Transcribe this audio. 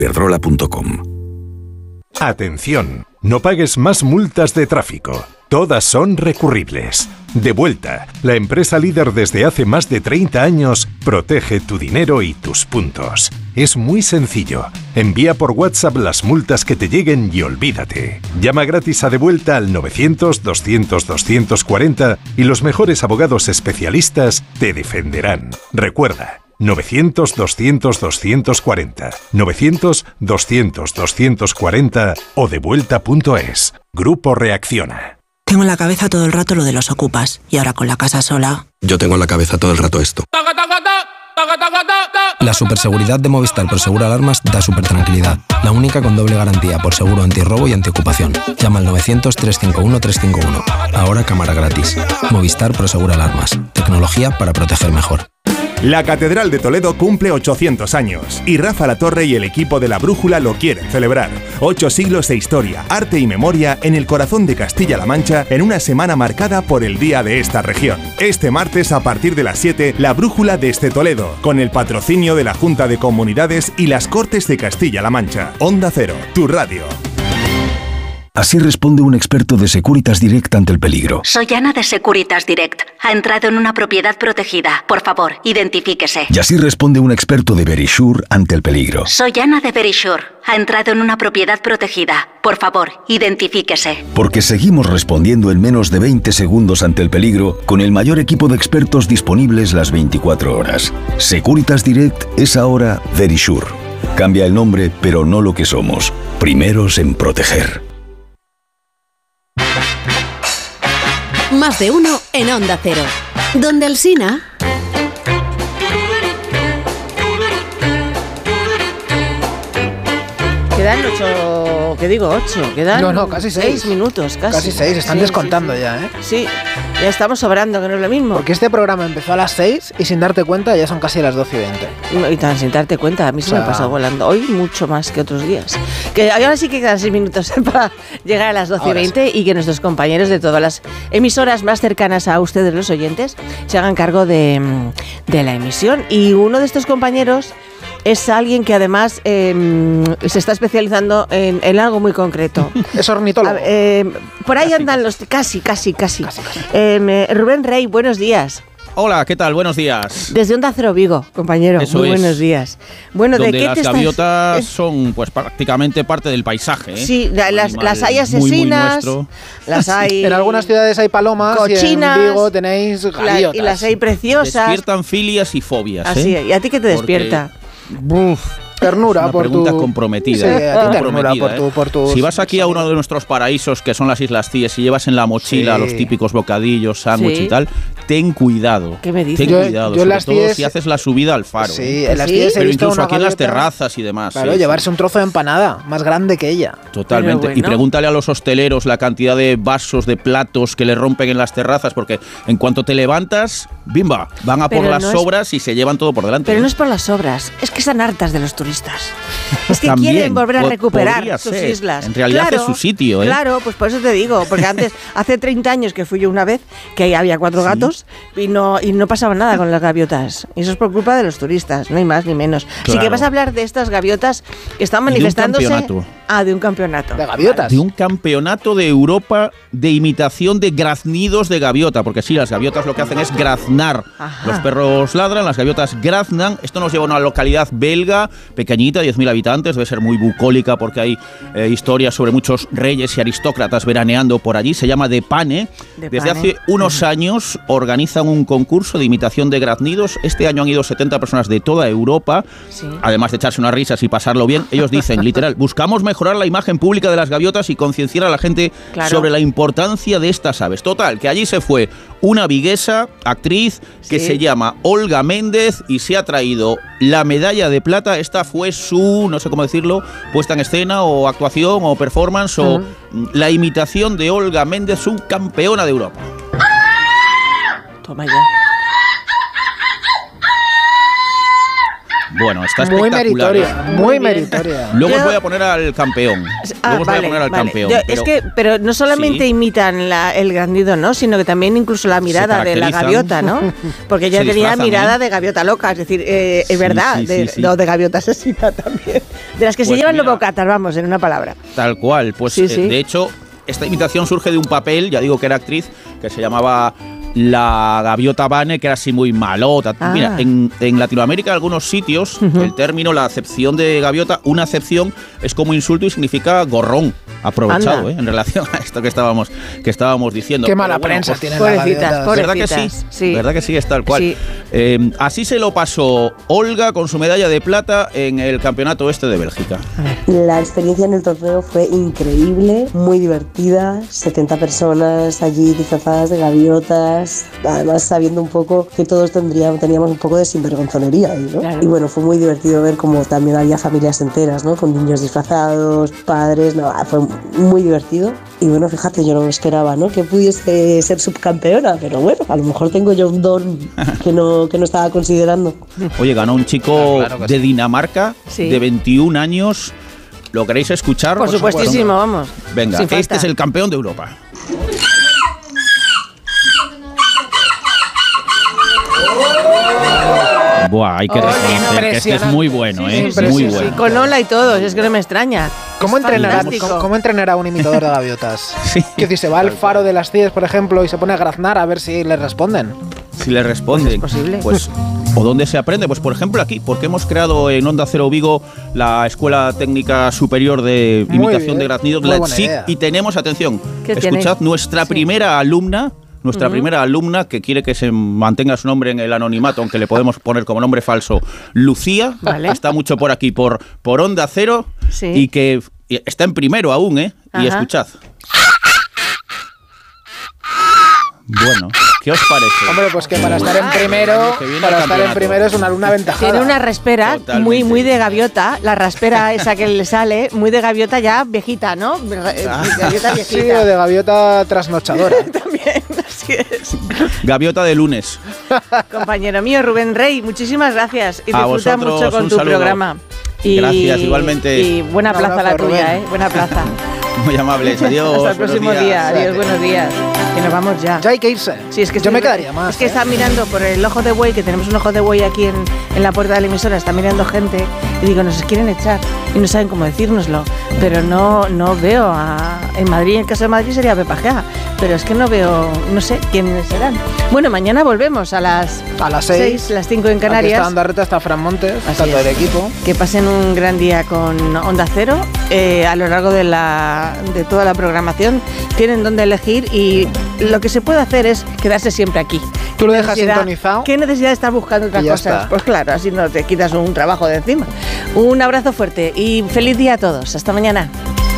Iberdrola.com. Atención, no pagues más multas de tráfico. Todas son recurribles. Devuelta, la empresa líder desde hace más de 30 años, protege tu dinero y tus puntos. Es muy sencillo. Envía por WhatsApp las multas que te lleguen y olvídate. Llama gratis a Devuelta al 900-200-240 y los mejores abogados especialistas te defenderán. Recuerda, 900-200-240, 900-200-240 o devuelta.es. Grupo Reacciona. Tengo en la cabeza todo el rato lo de los ocupas y ahora con la casa sola. Yo tengo en la cabeza todo el rato esto. La superseguridad de Movistar Prosegur Alarmas da super tranquilidad. La única con doble garantía por seguro antirrobo y antiocupación. Llama al 900-351-351. Ahora cámara gratis. Movistar Prosegur Alarmas. Tecnología para proteger mejor. La Catedral de Toledo cumple 800 años y Rafa Latorre y el equipo de La Brújula lo quieren celebrar. 8 siglos de historia, arte y memoria en el corazón de Castilla-La Mancha en una semana marcada por el Día de esta región. Este martes a partir de las 7, La Brújula desde Toledo, con el patrocinio de la Junta de Comunidades y las Cortes de Castilla-La Mancha. Onda Cero, tu radio. Así responde un experto de Securitas Direct ante el peligro. Soy Ana de Securitas Direct. Ha entrado en una propiedad protegida. Por favor, identifíquese. Y así responde un experto de Verisure ante el peligro. Soy Ana de Verisure. Ha entrado en una propiedad protegida. Por favor, identifíquese. Porque seguimos respondiendo en menos de 20 segundos ante el peligro con el mayor equipo de expertos disponibles las 24 horas. Securitas Direct es ahora Verisure. Cambia el nombre, pero no lo que somos. Primeros en proteger. Más de uno en Onda Cero. Donde Alsina. Quedan 8, ¿qué digo? 8, quedan... No, casi 6 minutos, casi. Casi 6, están descontando ya, ¿eh? Sí, ya estamos sobrando, que no es lo mismo. Porque este programa empezó a las 6 y sin darte cuenta ya son casi las 12:20. Y tan sin darte cuenta, a mí se me ha pasado volando. Hoy mucho más que otros días. Que ahora sí que quedan 6 minutos para llegar a las 12:20 y que nuestros compañeros de todas las emisoras más cercanas a ustedes, los oyentes, se hagan cargo de la emisión. Y uno de estos compañeros es alguien que además se está especializando en algo muy concreto. Es ornitólogo. Por ahí andan los... Casi. Rubén Rey, buenos días. Hola, ¿qué tal? Buenos días. Desde Onda Cero Vigo, compañero. Eso muy buenos días. Bueno, donde ¿de qué las te gaviotas son pues prácticamente parte del paisaje, ¿eh? Sí, las hay asesinas, las hay... En algunas ciudades hay palomas, cochinas, y en Vigo tenéis gaviotas. Y las hay preciosas. Despiertan filias y fobias, Así, ¿y a ti qué te despierta? Ternura una por pregunta tu... comprometida. Sí, ternura por tu... Si vas aquí a uno de nuestros paraísos, que son las Islas Cíes, y llevas en la mochila los típicos bocadillos, sándwich y tal, ten cuidado. ¿Qué me dices? Ten cuidado, sobre las todo Cíes... si haces la subida al faro. Sí, en las Cíes pero he visto incluso una aquí en las gaviota, terrazas y demás. Claro, llevarse un trozo de empanada más grande que ella. Totalmente. Bueno. Y pregúntale a los hosteleros la cantidad de vasos, de platos que le rompen en las terrazas, porque en cuanto te levantas, ¡bimba! Van a por las sobras y se llevan todo por delante. Pero no es por las sobras, es que están hartas de los turistas. Es que también quieren volver a recuperar sus islas. En realidad es su sitio, ¿eh? Claro, pues por eso te digo, porque antes, hace 30 años que fui yo una vez, que ahí había 4 gatos y no pasaba nada con las gaviotas. Y eso es por culpa de los turistas, no hay más ni menos. Claro. Así que vas a hablar de estas gaviotas que están manifestándose. De un campeonato. De gaviotas. De un campeonato de Europa de imitación de graznidos de gaviota, porque sí, las gaviotas lo que hacen es graznar. Ajá. Los perros ladran, las gaviotas graznan. Esto nos lleva a una localidad belga, pequeñita, 10.000 habitantes, debe ser muy bucólica porque hay historias sobre muchos reyes y aristócratas veraneando por allí. Se llama De Pane. Desde hace unos años organizan un concurso de imitación de graznidos. Este año han ido 70 personas de toda Europa, además de echarse unas risas y pasarlo bien. Ellos dicen, literal, buscamos mejorar la imagen pública de las gaviotas y concienciar a la gente sobre la importancia de estas aves. Total, que allí se fue una viguesa, actriz, que se llama Olga Méndez y se ha traído la medalla de plata. Esta fue su, no sé cómo decirlo, puesta en escena o actuación o performance o la imitación de Olga Méndez, subcampeona de Europa. Toma ya. Bueno, está Muy espectacular. meritoria, muy meritoria. Luego os voy a poner al campeón. Pero no solamente imitan el graznido, ¿no? Sino que también incluso la mirada de la gaviota, ¿no? Porque ella tenía mirada de gaviota loca, es decir, es verdad, no, de gaviota asesina también. De las que se llevan los bocatas, vamos, en una palabra. Tal cual, pues de hecho, esta imitación surge de un papel, ya digo que era actriz, que se llamaba la gaviota Vane, que era así muy malota. Mira, en Latinoamérica, en algunos sitios, el término, la acepción de gaviota, una acepción es como insulto y significa gorrón. Aprovechado, en relación a esto que estábamos diciendo. Qué mala prensa tiene la gaviota. ¿Verdad que sí? ¿Verdad que sí? Es tal cual. Sí. Así se lo pasó Olga con su medalla de plata en el campeonato este de Bélgica. La experiencia en el torneo fue increíble, muy divertida. 70 personas allí disfrazadas de gaviotas. Además, sabiendo un poco que todos teníamos un poco de sinvergonzonería ahí, ¿no? Claro. Y bueno, fue muy divertido ver cómo también había familias enteras, ¿no? Con niños disfrazados, padres, fue muy divertido. Y bueno, fíjate, yo no esperaba, ¿no? Que pudiese ser subcampeona, pero bueno, a lo mejor tengo yo un don que no estaba considerando. Oye, ganó un chico de Dinamarca, de 21 años. ¿Lo queréis escuchar? Por supuestísimo, vamos. Venga, este es el campeón de Europa. Buah, hay que reconocer que este es muy bueno, es muy bueno. Sí, con Ola y todo, es que no me extraña. ¿Cómo entrenará un imitador de gaviotas? Que si se va al faro de las CIES, por ejemplo, y se pone a graznar a ver si le responden. Si le responden, pues es posible. Pues, ¿o dónde se aprende? Pues por ejemplo aquí, porque hemos creado en Onda Cero Vigo la Escuela Técnica Superior de Imitación de Graznidos, la ETSIC, y tenemos, atención, escuchad, nuestra primera alumna, que quiere que se mantenga su nombre en el anonimato, aunque le podemos poner como nombre falso, Lucía, está mucho por aquí, por Onda Cero, y que está en primero aún, y escuchad. Bueno, ¿qué os parece? Hombre, pues que para estar en primero, es una alumna aventajada. Tiene una raspera muy de gaviota, la raspera esa que le sale, muy de gaviota ya viejita, ¿no? Gaviota viejita. Sí, o de gaviota trasnochadora. También, así es. Gaviota de lunes. Compañero mío, Rubén Rey, muchísimas gracias. Y disfruta mucho con tu programa. Gracias, igualmente. Y buena plaza la tuya, Buena plaza. Muy amables, adiós. Hasta el próximo día, adiós, buenos días. Que nos vamos ya. Ya hay que irse. Sí, es que yo me quedaría más. Es que está mirando por el ojo de buey, que tenemos un ojo de buey aquí en la puerta de la emisora, está mirando gente y digo, nos quieren echar y no saben cómo decírnoslo. Pero no veo en Madrid, en el caso de Madrid sería Pepa Gea, pero es que no veo, no sé quiénes serán. Bueno, mañana volvemos a las 6, las 5 en Canarias. Aquí está Andarreta, está Fran Montes, está todo el equipo. Que pasen un gran día con Onda Cero. A lo largo de toda la programación tienen donde elegir y lo que se puede hacer es quedarse siempre aquí. ¿Tú lo dejas sintonizado? ¿Qué necesidad de estar buscando otras cosas? Está. Pues claro, así no te quitas un trabajo de encima. Un abrazo fuerte y feliz día a todos. Hasta mañana.